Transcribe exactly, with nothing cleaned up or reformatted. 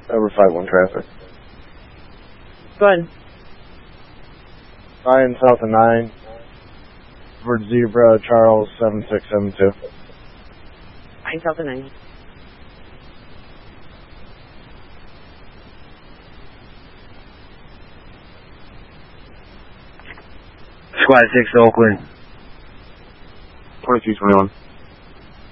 Over five one traffic. Go ahead. Ryan south of nine. For Zebra, Charles seven six seven two. Ryan south of nine. Squad six Oakland. twenty-two twenty-one.